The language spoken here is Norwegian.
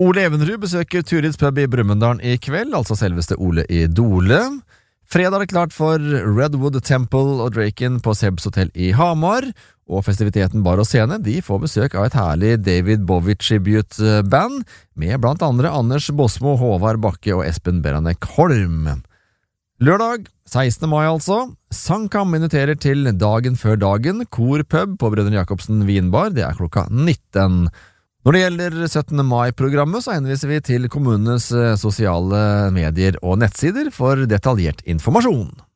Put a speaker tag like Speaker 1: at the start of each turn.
Speaker 1: Ole Evenrud besøker Turids pub i Brumunddal i kveld, altså selveste Ole i Dole. Fredag er det klart for Redwood Temple og Draken på Sebs Hotel i Hamar, og festiviteten Bar og Scene, de får besøk av et herlig David Bowie tribute-band, med blant andre Anders Bosmo, Håvard Bakke og Espen Beranek Holm. Lørdag, 16. mai altså, Sangkam inviterer til Dagen før dagen, korpub på Brødrene Jacobsen Vinbar, det er klokka 19. Når det gjelder 17. mai-programmet, så henviser vi til kommunenes sosiale medier og nettsider for detaljert informasjon.